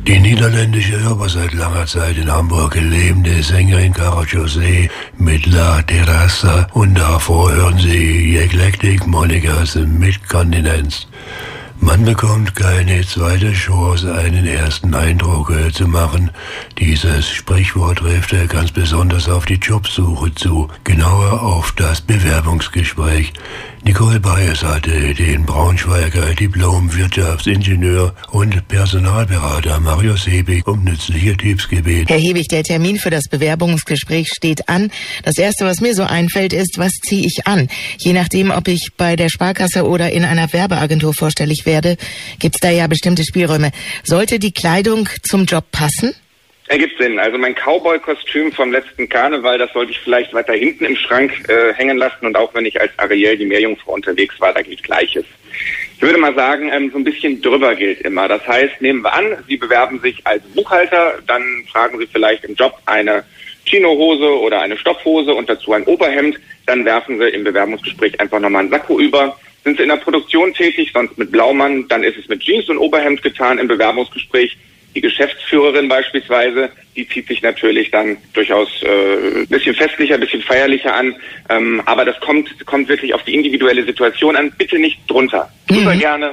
Die niederländische, aber seit langer Zeit in Hamburg lebende Sängerin Cara José mit La Terraza und davor hören Sie Eclectic Monicas mit Kontinenz. Man bekommt keine zweite Chance, einen ersten Eindruck zu machen. Dieses Sprichwort trifft ganz besonders auf die Jobsuche zu, genauer auf das Bewerbungsgespräch. Nicole Baez hatte den Braunschweiger Diplom-Wirtschaftsingenieur und Personalberater Mario Sebig um nützliche Tipps gebeten. Herr Hebig, der Termin für das Bewerbungsgespräch steht an. Das Erste, was mir so einfällt, ist, was ziehe ich an? Je nachdem, ob ich bei der Sparkasse oder in einer Werbeagentur vorstellig werde, gibt es da ja bestimmte Spielräume. Sollte die Kleidung zum Job passen? Ergibt Sinn. Also mein Cowboy-Kostüm vom letzten Karneval, das sollte ich vielleicht weiter hinten im Schrank hängen lassen. Und auch wenn ich als Ariel, die Meerjungfrau, unterwegs war, da gilt Gleiches. Ich würde mal sagen, so ein bisschen drüber gilt immer. Das heißt, nehmen wir an, Sie bewerben sich als Buchhalter, dann tragen Sie vielleicht im Job eine Chinohose oder eine Stoffhose und dazu ein Oberhemd. Dann werfen Sie im Bewerbungsgespräch einfach nochmal einen Sakko über. Sind Sie in der Produktion tätig, sonst mit Blaumann, dann ist es mit Jeans und Oberhemd getan im Bewerbungsgespräch. Die Geschäftsführerin beispielsweise, die zieht sich natürlich dann durchaus ein bisschen festlicher, ein bisschen feierlicher an. Aber das kommt wirklich auf die individuelle Situation an. Bitte nicht drunter. Drüber gerne,